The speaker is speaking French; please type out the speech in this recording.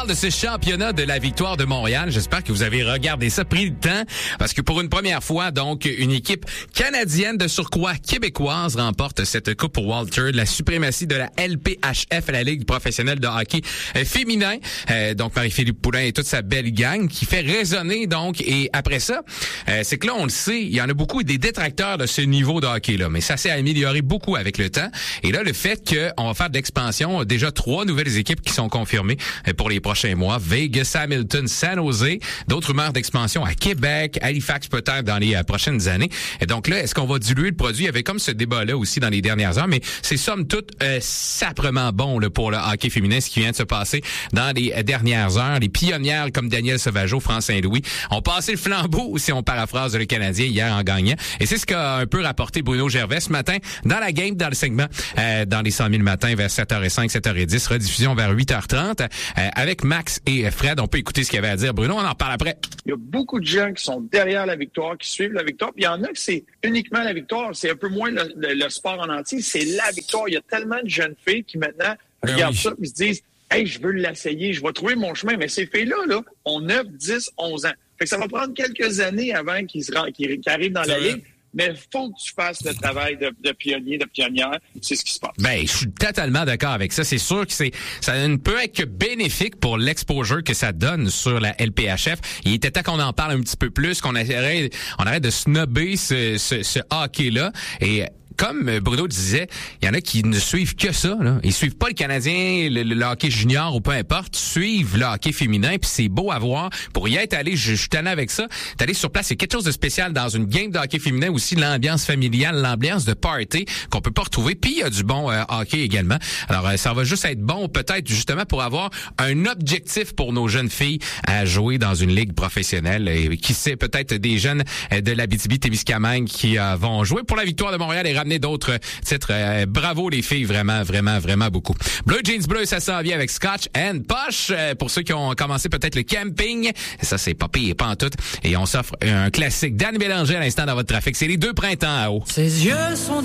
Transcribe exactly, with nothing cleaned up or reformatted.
De ce championnat de la victoire de Montréal. J'espère que vous avez regardé ça, pris le temps, parce que pour une première fois, donc, une équipe canadienne de surcroît québécoise remporte cette coupe pour Walter, la suprématie de la L P H F, la Ligue professionnelle de hockey euh, féminin. Euh, donc, Marie-Philippe Poulin et toute sa belle gang qui fait résonner, donc, et après ça, euh, c'est que là, on le sait, il y en a beaucoup des détracteurs de ce niveau de hockey-là, mais ça s'est amélioré beaucoup avec le temps. Et là, le fait qu'on va faire de l'expansion, déjà trois nouvelles équipes qui sont confirmées euh, pour les prochains mois. Vegas, Hamilton, San Jose, d'autres rumeurs d'expansion à Québec, Halifax peut-être dans les euh, prochaines années. Et donc là, est-ce qu'on va diluer le produit? Il y avait comme ce débat-là aussi dans les dernières heures, mais c'est somme toute euh, saprement bon là, pour le hockey féminin, ce qui vient de se passer dans les euh, dernières heures. Les pionnières comme Danielle Sauvageau, France Saint-Louis ont passé le flambeau, si on paraphrase le Canadien, hier en gagnant. Et c'est ce qu'a un peu rapporté Bruno Gervais ce matin dans la game, dans le segment euh, dans les cent mille matins vers sept heures cinq, sept heures dix, rediffusion vers huit heures trente euh, avec Max et Fred. On peut écouter ce qu'il y avait à dire. Bruno, on en reparle après. Il y a beaucoup de gens qui sont derrière la victoire, qui suivent la victoire. Puis il y en a que c'est uniquement la victoire. C'est un peu moins le, le, le sport en entier. C'est la victoire. Il y a tellement de jeunes filles qui maintenant ben regardent oui. ça et se disent « Hey, je veux l'essayer. Je vais trouver mon chemin. » Mais ces filles-là, là, ont neuf, dix, onze ans. Fait que ça va prendre quelques années avant qu'ils, se rendent, qu'ils, qu'ils arrivent dans la ligue. Mais il faut que tu fasses le travail de, de pionnier, de pionnière. C'est ce qui se passe. Ben, je suis totalement d'accord avec ça. C'est sûr que c'est, ça ne peut être que bénéfique pour l'exposure que ça donne sur la L P H F. Il était temps qu'on en parle un petit peu plus, qu'on arrête, on arrête de snobber ce, ce, ce hockey-là. Et comme Bruno disait, il y en a qui ne suivent que ça. Là. Ils suivent pas le Canadien, le, le hockey junior ou peu importe. Suivent le hockey féminin, puis c'est beau à voir. Pour y être allé, je, je suis tanné avec ça. T'es allé sur place, c'est quelque chose de spécial dans une game de hockey féminin aussi, l'ambiance familiale, l'ambiance de party qu'on peut pas retrouver. Puis il y a du bon euh, hockey également. Alors euh, ça va juste être bon, peut-être justement pour avoir un objectif pour nos jeunes filles à jouer dans une ligue professionnelle. Et qui sait, peut-être des jeunes euh, de l'Abitibi-Témiscamingue qui euh, vont jouer pour la victoire de Montréal et ramener d'autres titres. Euh, bravo les filles, vraiment, vraiment, vraiment beaucoup. Bleu Jeans Bleu, ça s'en vient avec Scotch and Posh. Euh, pour ceux qui ont commencé peut-être le camping, ça c'est pas pire, pas en tout. Et on s'offre un classique d'Anne Bélanger à l'instant dans votre trafic. C'est les deux printemps à eau. Ses yeux sont